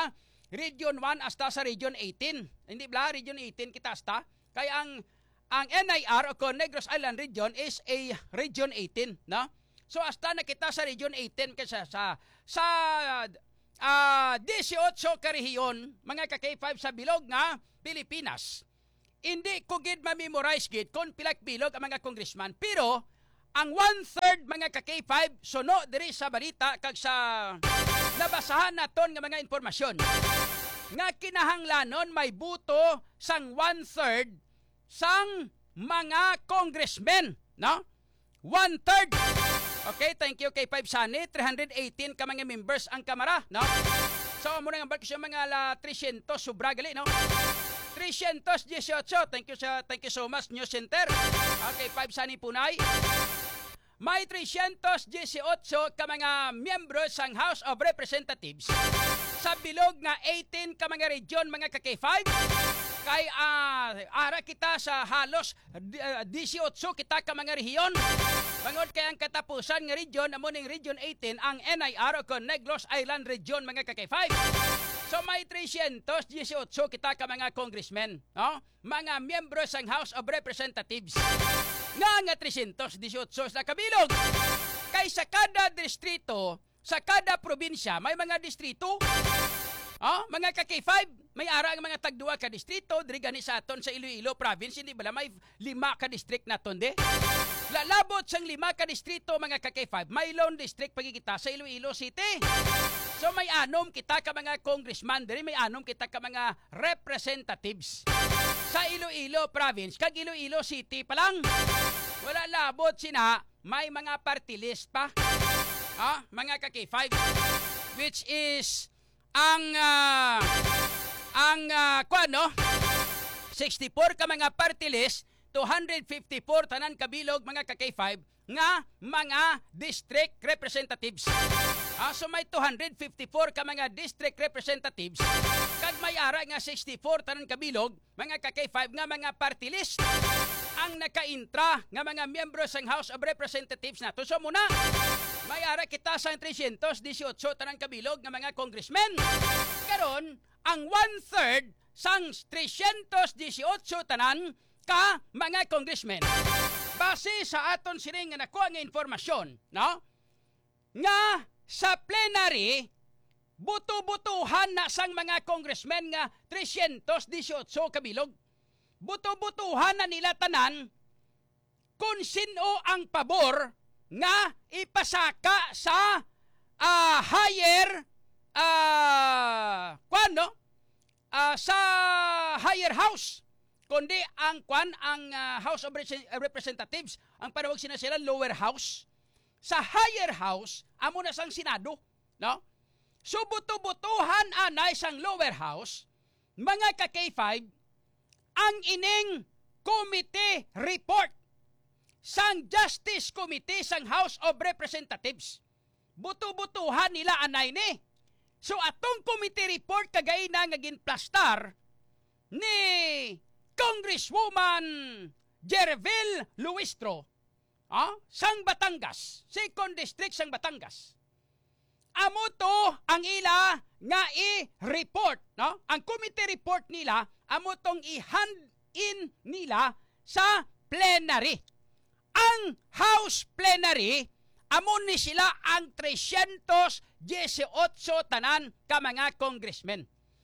Region one hasta sa Region eighteen. Hindi ba? Region eighteen kita hasta. Kaya ang ang N I R o Negros Island Region is a Region eighteen, no? So hasta na kita sa Region eighteen kasi sa sa uh, eighteen ka rehiyon, mga ka-K five sa bilog nga Pilipinas. Hindi ko gid ma-memorize gid kung pilak bilog ang mga congressman, pero ang one-third mga ka-K five suno diri sa balita kag sa nabasahan naton nga mga impormasyon nga kinahanglanon may buto sang one-third sang mga congressmen, no? One-third. Okay, thank you K five Sani. three hundred eighteen ka mga members ang kamara, no? So, muna nga siya mga la three hundred sobra gali, no? three hundred eighteen. Thank you sa thank you so much News Center. Okay, five Sani Punay. May three hundred eighteen ka mga miyembro sang House of Representatives. Sa bilog nga eighteen ka mga region mga ka-K five. Kay uh, ara kita sa halos uh, eighteen kita ka mga rehiyon. Bangod kay ang katapusan nga region amo ning Region eighteen ang N I R o Negros Island Region mga ka-K five. So may three hundred eighteen kita ka mga congressmen, no? Mga miyembro sang House of Representatives. Nga nga three hundred eighteen sa kabilog. Kay sa kada distrito, sa kada probinsya may mga distrito. Oh, mga ka-K five, may ara ang mga tagduwa ka distrito, diri gani sa aton sa Iloilo province, hindi bala may lima ka district naton de. Lalabot sang lima ka distrito mga ka-K five, may lone district pagikita sa Iloilo City. So may anom kita ka mga congressman diri, may anom kita ka mga representatives sa Iloilo province kag Iloilo City pa lang. Wala labot sina, may mga party list pa. Ah, mga ka-K five, which is ang uh, ang uh, kuan no sixty-four ka mga party list, two hundred fifty-four tanan kabilog mga ka-K five nga mga district representatives. Ah, so may two hundred fifty-four ka mga district representatives kag may ara nga sixty-four tanan kabilog mga ka-K five nga mga party list ang nakaintra nga mga miyembro sang House of Representatives nato. So muna may ara kita sa three hundred eighteen tanan kabilog nga mga congressmen. Karon ang one-third sang three hundred eighteen tanan ka mga congressmen. Base sa aton sining nga nakuha nga informasyon, no? Nga sa plenary buto-butuhan na sang mga congressmen nga three hundred eighteen kabilog. Buto-butuhan na nila tanan kung sino ang pabor nga ipasaka sa uh, higher uh, kwan no uh, sa higher house, kundi ang kwan ang uh, House of Representatives ang panawag sina sila lower house. Sa higher house amo na sang Senado, no? So buto-butuhan anay sang lower house mga ka-K five ang ining committee report sang Justice Committee sang House of Representatives. Buto-butuhan nila anay ni. So atong committee report kagay na nga ginplastar ni Congresswoman Jervil Luistro, ah, sang Batangas, second district sang Batangas. Amo to ang ila nga i-report, no? Ang committee report nila amo tong i-hand in nila sa plenary. Ang House plenary amo ni sila ang three hundred eighteen tanan ka mga congressmen.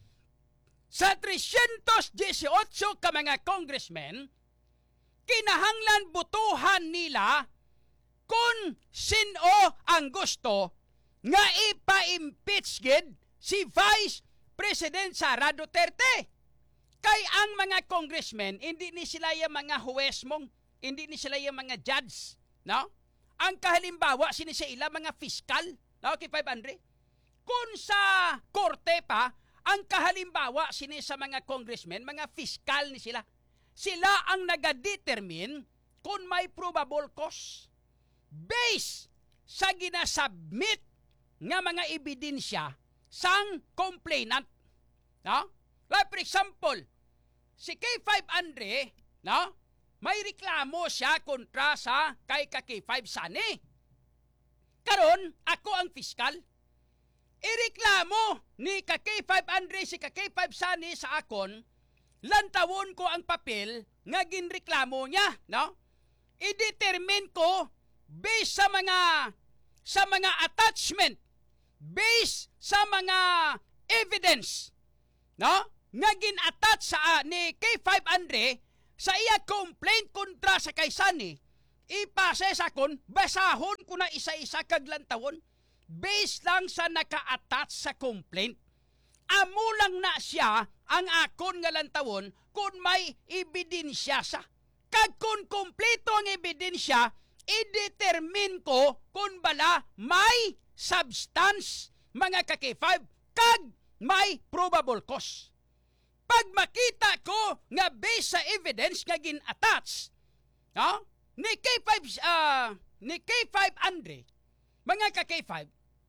Sa three hundred eighteen ka mga congressmen, kinahanglan butuhan nila kung sino ang gusto nga ipa-impeach gid si Vice President Sara Duterte. Kay ang mga congressmen, hindi ni sila yung mga huwes mong, hindi ni sila yung mga judge, no? Ang kahalimbawa, sini sa ila mga fiskal, no? Kay five hundred. Kung sa korte pa, ang kahalimbawa, sini sa mga congressmen, mga fiskal ni sila. Sila ang nagadetermine kung may probable cause based sa ginasubmit nga mga ebidensya sang complainant, no? Like for example, si K five Andre, no? May reklamo siya kontra sa kay ka K five Sani. Karon, ako ang fiskal. ireklamo ni ka K five Andre si ka K five Sani sa akon, lantawon ko ang papel nga ginreklamo niya, no? I-determine ko based sa mga sa mga attachment, based sa mga evidence, no? Nga gin-attach sa uh, ni K five Andre sa iya complaint kontra sa kay Sani, ipase sa kon, basahon ko na isa-isa kag lantawon based lang sa naka-attach sa complaint. Amo lang na siya ang akon nga lantawon kung may ebidensya sa. Kag kung kompleto ang ebidensya, i-determine ko kung bala may substance, mga ka K five, kag may probable cause. Pag makita ko nga based sa evidence nga gin-attach, no? ni K five uh, ni K five Andre, mga ka K five,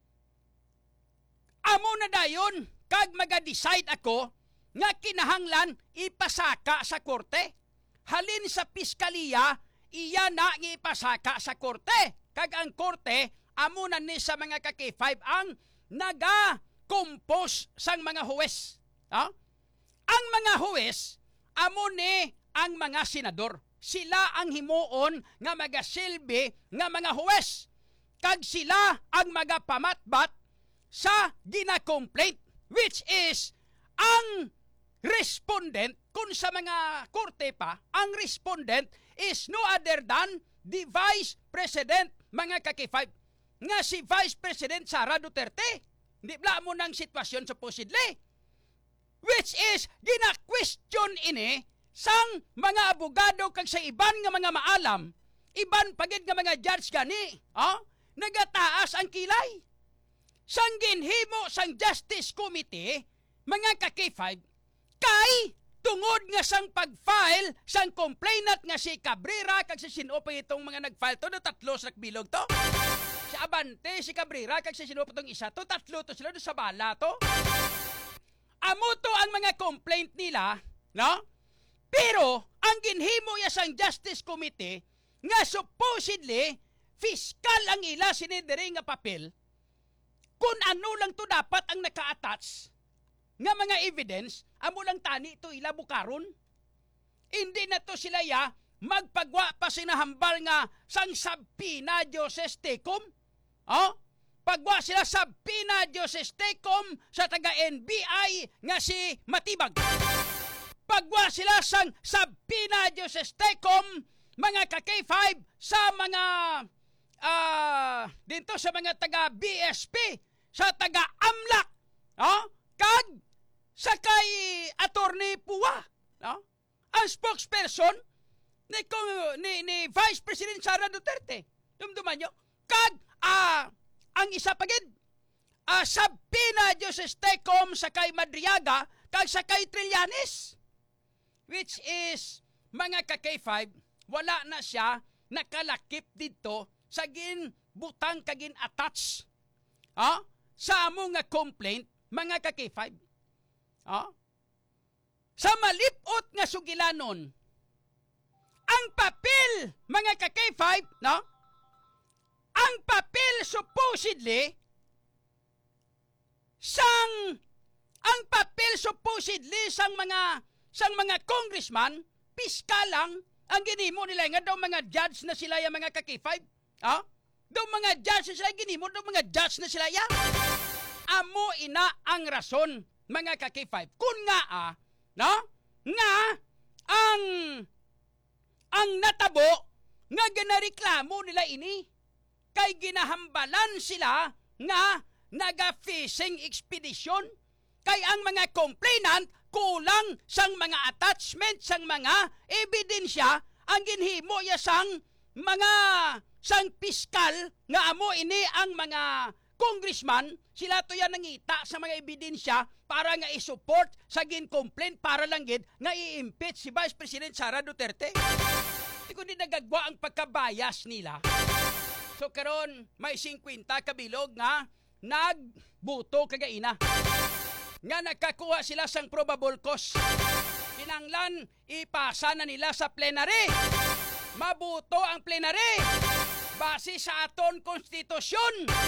amo na dayon kag maga-decide ako nga kinahanglan ipasaka sa korte. Halin sa piskaliya, iya na ipasaka sa korte. Kag ang korte, amo na ni sa mga ka K five ang naga-compose sang mga huwes. Ha? Ang mga huwes, amo ni ang mga senador. Sila ang himuon nga magasilbi nga mga huwes. Kag sila ang magapamatbat sa gina-complaint, which is ang respondent, kung sa mga korte pa, ang respondent is no other than the Vice President, mga ka K five, nga si Vice President Sara Duterte. Hindi bla mo ng sitwasyon supposedly. Which is, gina-question ini sang mga abogado kag sa iban nga mga maalam, iban pagid nga mga judge gani, oh, nagataas ang kilay. Sang ginhimo sang Justice Committee, mga ka K five, kay tungod nga sang pag-file sang complainant nga si Cabrera kag si Sinopay itong mga nag-file to, no, tatlo sa bilog to. Si Abante, si Cabrera kag si Sinopay itong isa to, tatlo to sila do sa bala to. Amo to ang mga complaint nila, no? Pero ang ginhimo ya sang Justice Committee nga supposedly fiscal ang ila sinidiri nga papel, kung ano lang to dapat ang naka-attach nga mga evidence, amo lang tani to ila bukaron. Hindi na to sila ya magpagwa pa sinahambal nga sang sabpina Dioses Tecum. Oh? Pagwa sila sabpina Dioses Tecum sa taga-N B I nga si Matibag. Pagwa sila sang sabpina Dioses Tecum, mga ka K five, sa mga uh, dito sa mga taga-B S P, sa taga-AMLAC, oh? Kag sa kay Attorney Pua, no? Ang spokesperson ni, ni, ni Vice President Sara Duterte. Dumduman nyo. Kag uh, ang isa pagid, uh, sabpina Dioses Tecum sa kay Madriaga kag sa kay Trillanes. Which is, mga ka K five, wala na siya nakalakip dito sa gin butang kagin attach, ah, sa among nga complaint, mga ka K five. Ah, sa malipot nga sugilanon, ang papel, mga ka K five, no? Ang papel supposedly sang ang papel supposedly sang mga sang mga congressman, piskal lang ang ginimo nila nga daw mga judge na sila ya, mga ka K five. Ah? Daw mga judge na sila ginimo, daw mga judge na sila ya. Amo ina ang rason, mga ka K five. Kung nga ah, no? Nga ang ang natabo nga ginareklamo nila ini kay ginahambalan sila nga naga-fishing expedition, kay ang mga complainant kulang sang mga attachment, sang mga ebidensya, ang ginhimo ya sang mga sang piskal nga amo ini ang mga congressman, sila to yan nangita sa mga ebidensya para nga i-support sa gin-complaint para lang gid nga i-impeach si Vice President Sara Duterte. Di ko din nagagwa ang pagkabayas nila. So karon may fifty kabilog nga nagbuto kagaina nga nakakuha sila sang probable cause. Kinanglan ipasa na nila sa plenary. Mabuto ang plenary base sa aton konstitusyon.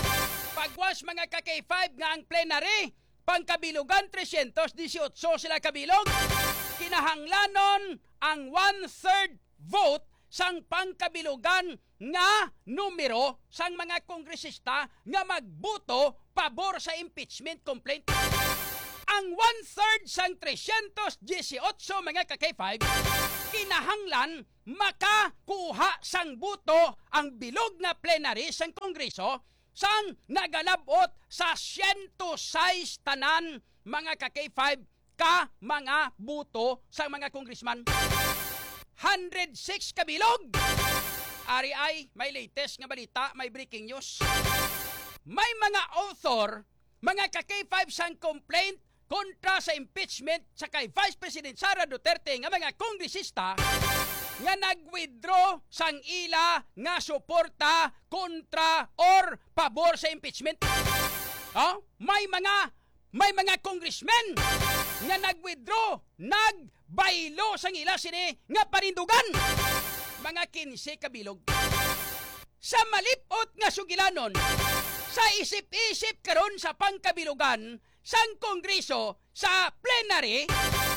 Pagwas mga ka K five nga ang plenary, pangkabilugan tresyentos disyotso sila kabilog. Kinahanglanon ang one-third vote sang pangkabilugan nga numero sang mga kongresista nga magbuto pabor sa impeachment complaint. Ang one-third sang tresyentos disyotso mga ka K five, kinahanglan makakuha sang buto ang bilog nga plenary sang Kongreso sang nagalabot sa siyento sais tanan mga ka K five ka mga buto sang mga congressman. one hundred six kabilog. Ari ay may latest nga balita, may breaking news. May mga author, mga ka K five sang complaint kontra sa impeachment sa kay Vice President Sara Duterte nga mga kongresista nga nag-withdraw sang ila nga suporta kontra or pabor sa impeachment. Oh, may mga may mga congressmen nga nag-withdraw, nagbaylo sang ila sini nga parindugan. Mga kinse kabilog. Sa malipot nga sugilanon, sa isip-isip karon sa pangkabilugan sang Kongreso sa plenary,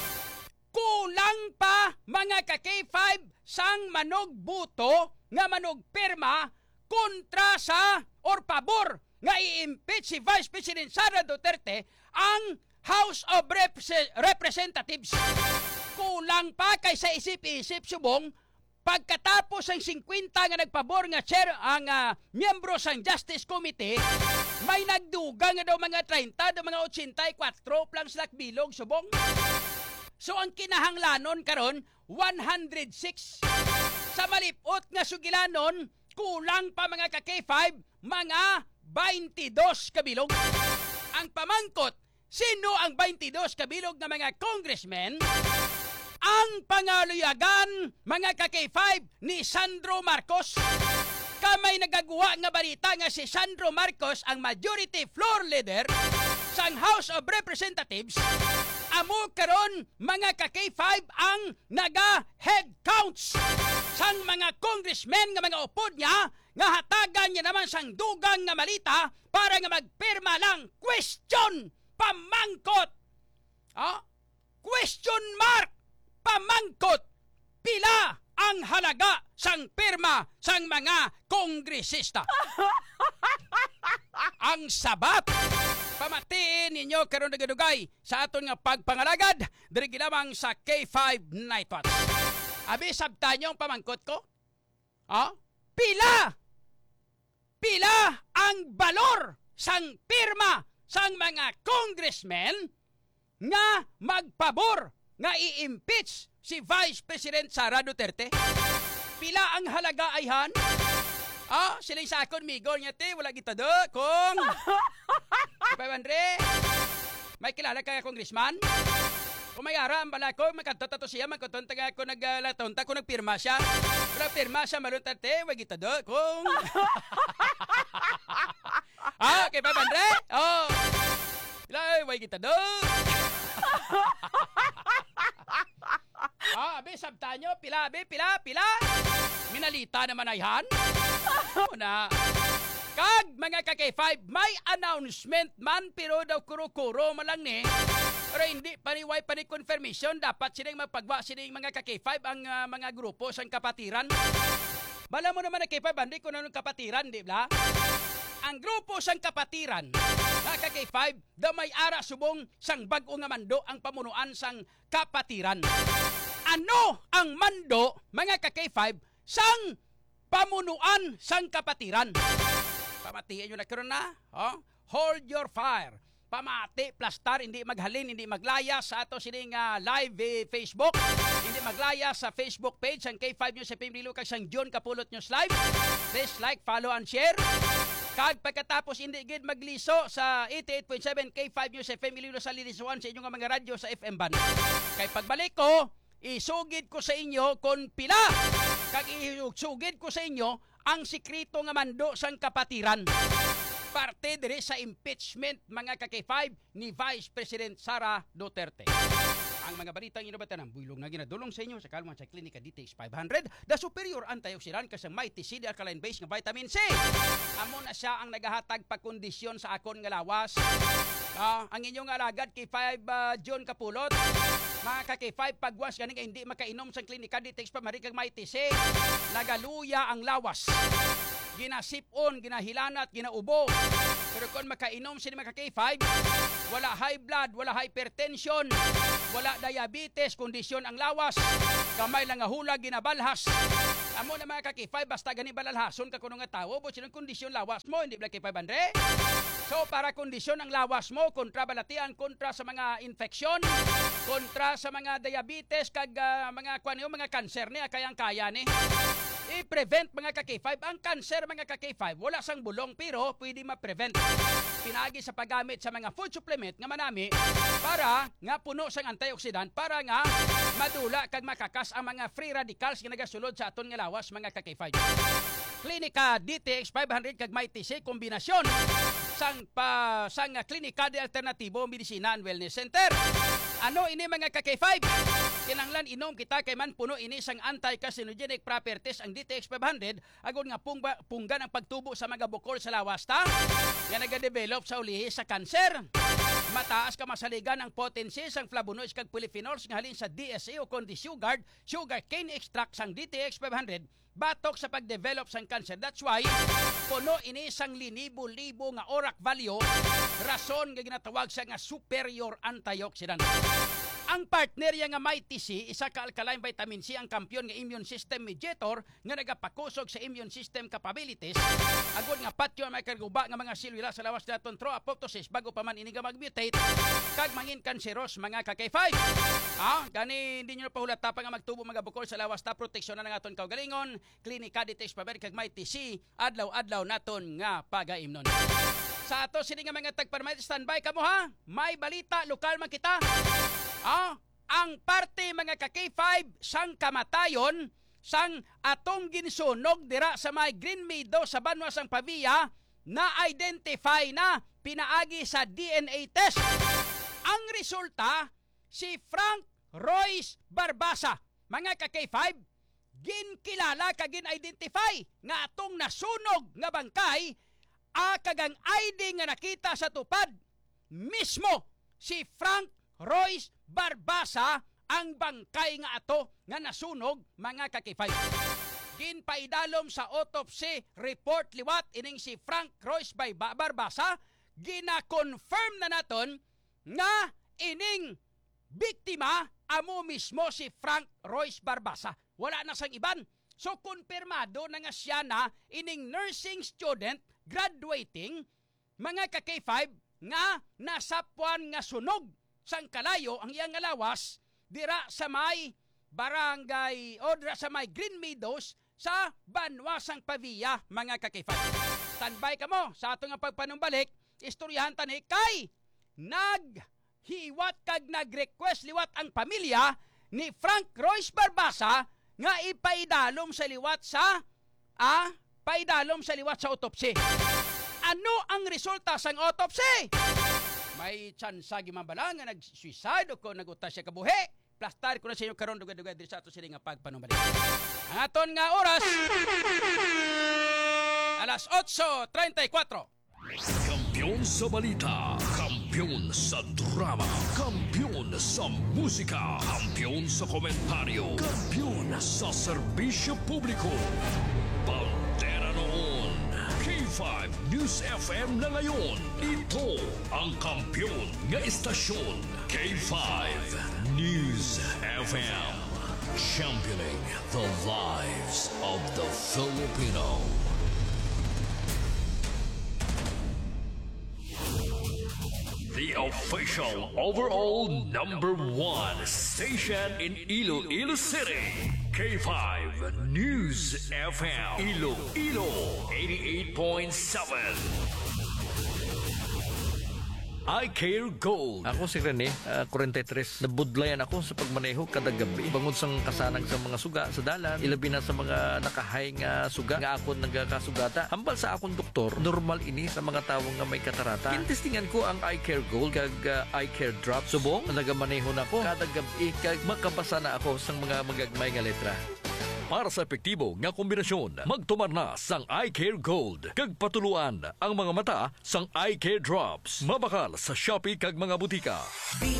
kulang pa mga ka K five sang manog buto nga manog perma kontra sa or pabor nga i-impeach si Vice President Sara Duterte ang House of Repres- Representatives. Kulang pa kay sa isip-isip subong pagkatapos ang fifty nga nagpabor nga chair ang uh, miyembro sang Justice Committee, may nagduga nga daw mga thirty daw mga eighty-four lang sila bilog subong. So ang kinahanglanon karon one hundred six. Sa malipot nga sugilanon, kulang pa mga ka K five, mga twenty-two kabilog. Ang pamangkot, sino ang twenty-two kabilog na mga congressmen? Ang pangaluyagan mga ka K five ni Sandro Marcos. Kamay nagagawa nga balita nga si Sandro Marcos ang majority floor leader sang House of Representatives. Amo karon mga ka K five ang naga head counts sang mga congressmen nga mga upod niya nga hatagan niya naman sang dugang nga malita para nga magpirma lang. Question pamangkot. Ah? Question mark pamangkot. Pila ang halaga sang pirma sang mga kongresista? Ang sabat. Pamatiin ninyo karon nagadugay sa aton nga pagpangalagad diri gilamang sa K five Night Watch. Abi sabtan yung pamangkot ko? Ha? Pila? Pila ang balor sang pirma sang mga congressmen nga magpabor nga i-impeach si Vice President Sara Duterte? Pila ang halaga ayhan? Ah, siling sakon migol niya te, wala kita do kung Kapay Andre, may kilala ka congressman? Kung may ara, ang bala ko, magkatota to siya, magkatonta nga ako naglatonta, kung nagpirma siya. Pero pirma siya, malunta te, wag kita do kung Ah, Kapay Andre? Oh, ilay, wag kita do Ah, abe, sabta nyo, pila, abe, pila, pila. Minalita naman ayhan. Na, kag mga ka K five, may announcement man, pero daw kuro-kuro malang ni. Pero hindi, paniway pa ni confirmation, dapat silang magpagwa silang mga ka K five ang uh, mga grupo sang kapatiran. Bala mo naman na K five, hindi ko na nung kapatiran, di ba? Ang grupo sang kapatiran, mga ka K five, daw may ara subong sang bag-o nga mando ang pamunuan sang kapatiran. Ano ang mando, mga ka K five, sang pamunuan sang kapatiran? Pamatiin nyo na karon na. Oh? Hold your fire. Pamati, plastar, hindi maghalin, hindi maglaya sa ato sining uh, live eh, Facebook. Hindi maglaya sa Facebook page ang K five News F M Rilo kag sang John Kapulot News Live. Please like, follow, and share. Kag pagkatapos hindi gid magliso sa eighty-eight point seven K five News F M Rilo sa lilisuan sa inyong mga radyo sa F M band. Kay pagbalik ko, isugid ko sa inyo kung pila. Kag isugid ko sa inyo ang sikreto nga mando sang kapatiran. Parte diri sa impeachment mga ka K five ni Vice President Sara Duterte. Ang mga balitang inobatan ng buylong na ginadulong sa inyo sa kalmang sa Klinika D T X five hundred, the superior antioxidant kasang mighty C D alkaline base nga vitamin C. Amo na siya ang nagahatag pagkondisyon sa akon nga lawas. Uh, ang inyong alagad kay five uh, June kapulot. Mga ka K five pagwas ganing hindi makainom sa Klinika D T X five hundred kag mighty C. Nagaluya ang lawas. Ginasipon, ginahilanat, ginaubo. Pero kung makainom sila mga K five, wala high blood, wala hypertension, wala diabetes, kondisyon ang lawas, kamay lang nga hula, ginabalhas. Amo na mga K five, basta gani balalhason ka kuno nga tawo, but sinong kondisyon lawas mo, hindi ba K five hundred? So para kondisyon ang lawas mo, kontra balatian, kontra sa mga infeksyon, kontra sa mga diabetes, kag uh, mga kwanyo, mga kanser niya, kayang-kaya ni. I-prevent mga ka K five. Ang cancer mga ka K five, wala sang bulong pero pwede ma-prevent. Pinagi sa paggamit sa mga food supplement nga manami para nga puno sang antioxidant para nga madula kag makakas ang mga free radicals nga nagasulod sa aton nga lawas mga ka K five. Klinika D T X five hundred kag mighty C kombinasyon sang pa sang Klinika de Alternatibo Medicina and Wellness Center. Ano ini mga ka K five? Kinanglan inom kita kay man puno ini sang anti-carcinogenic properties ang D T X five hundred agon nga pungba, punggan ang pagtubo sa mga bukol sa lawas ta nga nagadevelop sa ulihi sa kanser. Mataas ka masaligan ang potency sang flavonoids kag polyphenols nga halin sa D S A o kundi sugar, sugar cane extract sang D T X five hundred batok sa pagdevelop sang cancer. That's why puno ini sang linibo-libo nga orak value rason nga ginatawag sa nga superior antioxidant. Ang partner nga mighty C, isa ka alkaline vitamin C ang kampiyon nga immune system mediator nga nagapakusog sa immune system capabilities. Agod nga patyo may karguba nga mga selula sa lawas naton through apoptosis bago pa man ini nga magmutate kag mangin kanseros mga ka K five. Ah, gani hindi nyo pahulata pa nga magtubo mga bukol sa lawas ta proteksyon na naton kaugalingon. Klinika D T X five hundred kag mighty C adlaw-adlaw naton nga pagaimnon. Sa ato sini nga mga tagparmay standby kamo ha. May balita lokal man kita. Ah, ang parte mga ka K five sang kamatayon sang atong ginsunog dira sa may Green Meadow sa Banwa sang Pavia na identify na pinaagi sa D N A test. Ang resulta si Frank Royce Barbasa. Mga ka K five, ginkilala ka gin-identify nga atong nasunog nga bangkay a kagang I D nga nakita sa tupad mismo si Frank Royce Barbasa ang bangkay nga ato nga nasunog mga ka K five. Ginpaidalom sa autopsy report liwat ining si Frank Royce Barbasa, gina-confirm na naton nga ining biktima amo mismo si Frank Royce Barbasa. Wala na sang iban. So konfirmado na nga siya na ining nursing student graduating mga ka K five nga nasapuan nga sunog sang kalayo ang iyang lawas dira sa may barangay o dira sa may Green Meadows sa Banwa sang Pavia mga ka K five. Standby ka mo sa ato nga pagpanumbalik, istoryahan tani kay naghiwat kag nag-request liwat ang pamilya ni Frank Royce Barbasa nga ipaidalom sa liwat sa ah, paidalom sa liwat sa autopsy. Ano ang resulta sang autopsy? May tsansa gimambala nga nag-suicide o kung nagutas siya kabuhi. Plastar ko na sa inyo karon dugay-dugay diri sa ato sila nga pagpanumbalik. Ang aton nga oras alas otso treinta y cuatro. Kampiyon sa balita, kampiyon sa drama, kampiyon sa musika, kampiyon sa komentaryo, kampiyon sa serbisyo publiko. Bandera noon, K five News F M na ngayon. Ito ang kampiyon nga istasyon, K five News F M. Championing the lives of the Filipino. The official overall number one station in Iloilo City. K five News F M. Iloilo eighty-eight point seven. iCare Gold. Ako si Rene, uh, forty-three. Nabudlayan ako sa pagmaneho kada gabi. Bangod sang kasanang sa mga suga sa dalan, ilabi na sa mga nakahay nga suga nga akon nagakasugata. Hambal sa akong doktor, normal ini sa mga tawo nga may katarata. Kintestingan ko ang iCare Gold kag uh, iCare Drop. Subong, nagamaneho na ko kada gabi kag makabasa na ako sang mga magagmay nga letra. Para sa epektibo nga kombinasyon, magtumar na sang iCare Gold. Kag patuluan ang mga mata sang iCare Drops. Mabakal sa Shopee kag mga butika.